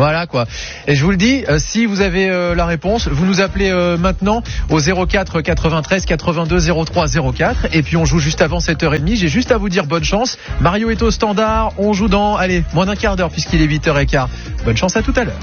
Voilà quoi. Et je vous le dis, si vous avez la réponse, vous nous appelez maintenant au 04 93 82 03 04 et puis on joue juste avant 7h30. J'ai juste à vous dire bonne chance. Mario est au standard, on joue dans, allez, moins d'un quart d'heure puisqu'il est 8h15. Bonne chance, à tout à l'heure.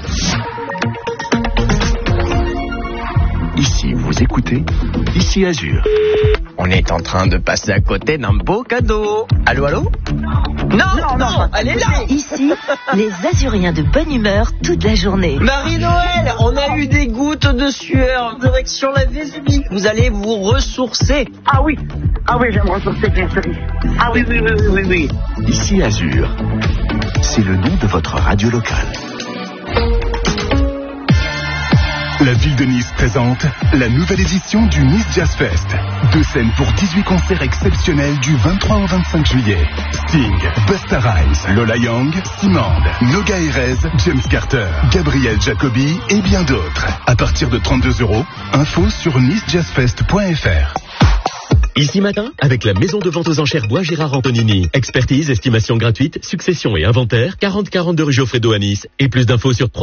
Ici, vous écoutez Ici Azur. On est en train de passer à côté d'un beau cadeau. Allô, allô ? Non, elle est là. Ici, les Azuriens de bonne humeur toute la journée. Marie-Noël, on a eu des gouttes de sueur direction la Vésubie. Vous allez vous ressourcer. Ah oui, j'aime ressourcer, bien sûr. Ah oui. Ici Azur, c'est le nom de votre radio locale. La ville de Nice présente la nouvelle édition du Nice Jazz Fest. 2 scènes pour 18 concerts exceptionnels du 23 au 25 juillet. Sting, Busta Rhymes, Lola Young, Simande, Noga Erez, James Carter, Gabriel Jacobi et bien d'autres. À partir de 32 €, info sur nicejazzfest.fr. Ici Matin, avec la maison de vente aux enchères Bois Gérard Antonini. Expertise, estimation gratuite, succession et inventaire, 40-42 rue Geoffredo à Nice. Et plus d'infos sur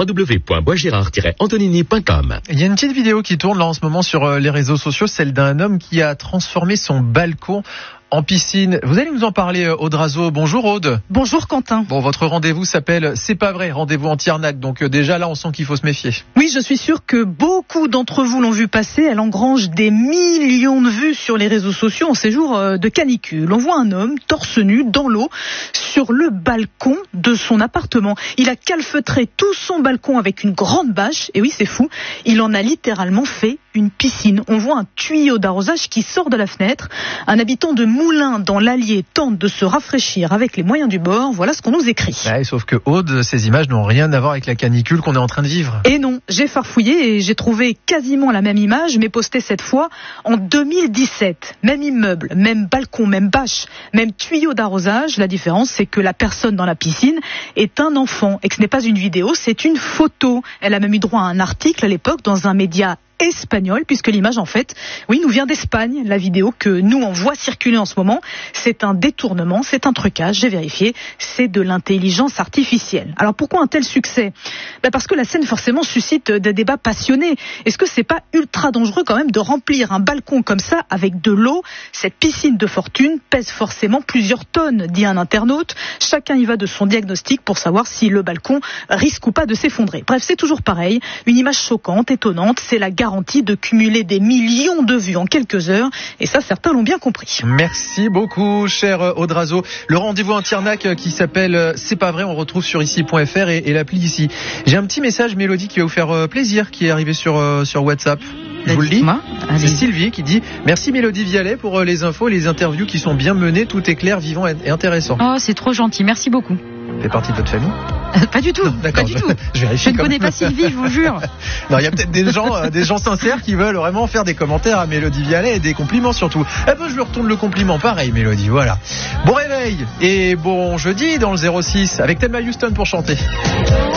www.boisgérard-antonini.com. Il y a une petite vidéo qui tourne là en ce moment sur les réseaux sociaux, celle d'un homme qui a transformé son balcon en piscine. Vous allez nous en parler, Aude Razo. Bonjour Aude. Bonjour Quentin. Bon, votre rendez-vous s'appelle C'est pas vrai, rendez-vous anti-arnaque. Donc déjà là, on sent qu'il faut se méfier. Oui, je suis sûre que beaucoup d'entre vous l'ont vu passer. Elle engrange des millions de vues sur les réseaux sociaux en ces jours de canicule. On voit un homme torse nu dans l'eau sur le balcon de son appartement. Il a calfeutré tout son balcon avec une grande bâche. Et oui, c'est fou. Il en a littéralement fait une piscine. On voit un tuyau d'arrosage qui sort de la fenêtre. Un habitant de Moulins dans l'Allier tente de se rafraîchir avec les moyens du bord. Voilà ce qu'on nous écrit. Ouais, sauf que Aude, ces images n'ont rien à voir avec la canicule qu'on est en train de vivre. Et non, j'ai farfouillé et j'ai trouvé quasiment la même image, mais postée cette fois en 2017. Même immeuble, même balcon, même bâche, même tuyau d'arrosage. La différence, c'est que la personne dans la piscine est un enfant et que ce n'est pas une vidéo, c'est une photo. Elle a même eu droit à un article à l'époque dans un média espagnol, puisque l'image en fait, oui, nous vient d'Espagne. La vidéo que nous on voit circuler en ce moment, c'est un détournement, c'est un trucage, j'ai vérifié, c'est de l'intelligence artificielle. Alors pourquoi un tel succès ? Parce que la scène forcément suscite des débats passionnés. Est-ce que c'est pas ultra dangereux quand même de remplir un balcon comme ça avec de l'eau ? Cette piscine de fortune pèse forcément plusieurs tonnes, dit un internaute. Chacun y va de son diagnostic pour savoir si le balcon risque ou pas de s'effondrer. Bref, c'est toujours pareil, une image choquante, étonnante, c'est la garantie de cumuler des millions de vues en quelques heures, et ça certains l'ont bien compris. Merci beaucoup cher Aude Razo. Le rendez-vous anti-arnaque qui s'appelle C'est pas vrai, on retrouve sur ici.fr et l'appli ici. J'ai un petit message Mélodie qui va vous faire plaisir, qui est arrivé sur WhatsApp. Je vous le dis, c'est Sylvie qui dit « Merci Mélodie Vialet pour les infos et les interviews qui sont bien menées, tout est clair, vivant et intéressant. » Oh, c'est trop gentil, merci beaucoup. Fait partie de votre famille ? Pas du tout, non, pas du tout. Je ne connais pas Sylvie, je vous jure. Non, il y a peut-être des gens sincères qui veulent vraiment faire des commentaires à Mélodie Vialet et des compliments surtout. Eh ben, je lui retourne le compliment, pareil Mélodie, voilà. Bon réveil et bon jeudi dans le 06 avec Thelma Houston pour chanter.